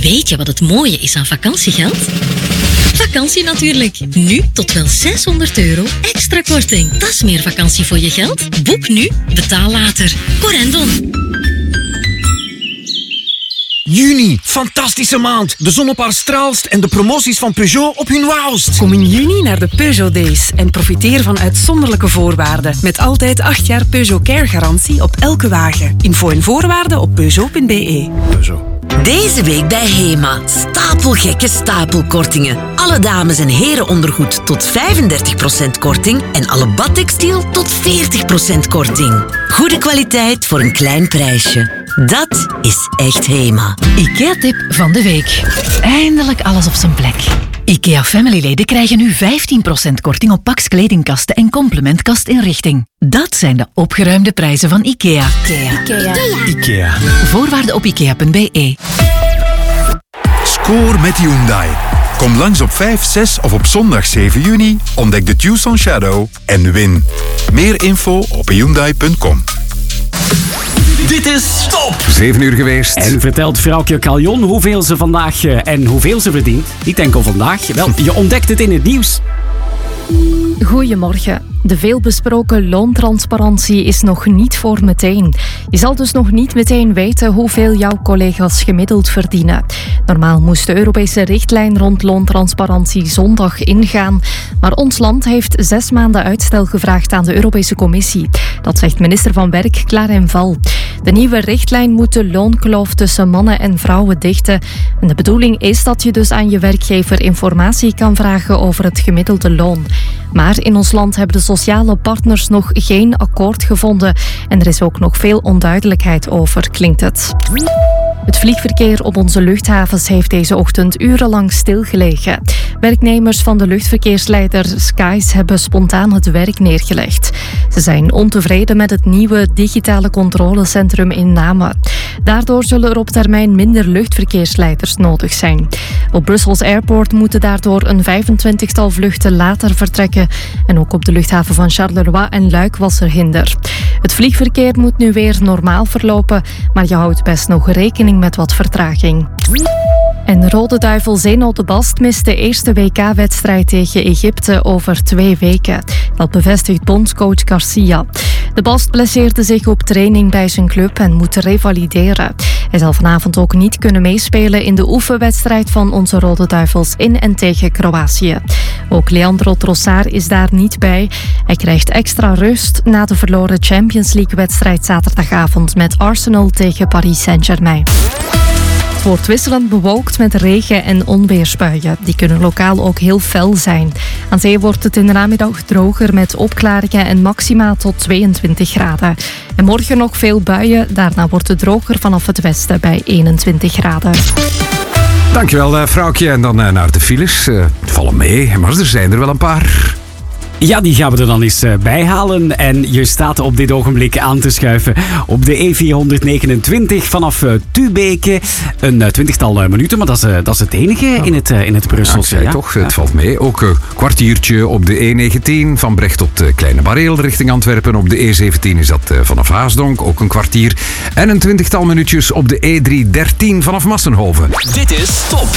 Weet je wat het mooie is aan vakantiegeld? Vakantie natuurlijk. Nu tot wel €600 extra korting. Dat is meer vakantie voor je geld. Boek nu, betaal later. Corendon. Juni, fantastische maand. De zon op haar straalst en de promoties van Peugeot op hun wauwst. Kom in juni naar de Peugeot Days en profiteer van uitzonderlijke voorwaarden. Met altijd 8 jaar Peugeot Care garantie op elke wagen. Info en voorwaarden op peugeot.be. Peugeot. Deze week bij HEMA. Stapelgekke stapelkortingen. Alle dames- en herenondergoed tot 35% korting en alle badtextiel tot 40% korting. Goede kwaliteit voor een klein prijsje. Dat is echt HEMA. IKEA-tip van de week. Eindelijk alles op zijn plek. IKEA Family-leden krijgen nu 15% korting op Pax kledingkasten en complementkastinrichting. Dat zijn de opgeruimde prijzen van IKEA. IKEA. Voorwaarden op ikea.be. Score met Hyundai. Kom langs op 5, 6 of op zondag 7 juni. Ontdek de Tucson Shadow en win. Meer info op hyundai.com. Dit is Stop! 7 uur geweest. En vertelt vrouwtje Caljon hoeveel ze vandaag en hoeveel ze verdient. Niet enkel vandaag. Wel, je ontdekt het in het nieuws. Goedemorgen. De veelbesproken loontransparantie is nog niet voor meteen. Je zal dus nog niet meteen weten hoeveel jouw collega's gemiddeld verdienen. Normaal moest de Europese richtlijn rond loontransparantie zondag ingaan. Maar ons land heeft 6 maanden uitstel gevraagd aan de Europese Commissie. Dat zegt minister van Werk Klaar en Val. De nieuwe richtlijn moet de loonkloof tussen mannen en vrouwen dichten. En de bedoeling is dat je dus aan je werkgever informatie kan vragen over het gemiddelde loon. Maar in ons land hebben de sociale partners nog geen akkoord gevonden. En er is ook nog veel onduidelijkheid over, klinkt het. Het vliegverkeer op onze luchthavens heeft deze ochtend urenlang stilgelegen. Werknemers van de luchtverkeersleider Skies hebben spontaan het werk neergelegd. Ze zijn ontevreden met het nieuwe digitale controlecentrum in Namen. Daardoor zullen er op termijn minder luchtverkeersleiders nodig zijn. Op Brussels Airport moeten daardoor een 25-tal vluchten later vertrekken. En ook op de luchthaven van Charleroi en Luik was er hinder. Het vliegverkeer moet nu weer normaal verlopen, maar je houdt best nog rekening met wat vertraging. En Rode Duivel Zeno de Bast mist de eerste WK-wedstrijd tegen Egypte over 2 weken. Dat bevestigt bondscoach Garcia. De Bast blesseerde zich op training bij zijn club en moet revalideren. Hij zal vanavond ook niet kunnen meespelen in de oefenwedstrijd van onze Rode Duivels in en tegen Kroatië. Ook Leandro Trossard is daar niet bij. Hij krijgt extra rust na de verloren Champions League-wedstrijd zaterdagavond met Arsenal tegen Paris Saint-Germain. Het wordt wisselend bewolkt met regen- en onweersbuien. Die kunnen lokaal ook heel fel zijn. Aan zee wordt het in de namiddag droger met opklaringen en maxima tot 22 graden. En morgen nog veel buien. Daarna wordt het droger vanaf het westen bij 21 graden. Dankjewel, vrouwtje. En dan naar de files. Vallen mee, maar er zijn er wel een paar. Ja, die gaan we er dan eens bij halen. En je staat op dit ogenblik aan te schuiven op de E429 vanaf Tubeke. Een 20-tal minuten, maar dat is het enige in het Brusselse. Ja, toch, het valt mee. Ook een kwartiertje op de E19 van Brecht tot de Kleine Bareel richting Antwerpen. Op de E17 is dat vanaf Haasdonk, ook een kwartier. En een 20-tal minuutjes op de E313 vanaf Massenhoven. Dit is Stop.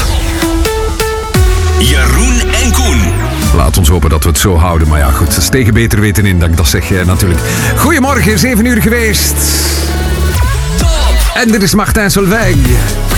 Jeroen en Koen. Laat ons hopen dat we het zo houden. Maar ja, goed, dat is tegen beter weten in dat ik dat zeg natuurlijk. Goedemorgen, 7 uur geweest. Top. En dit is Martin Solveig.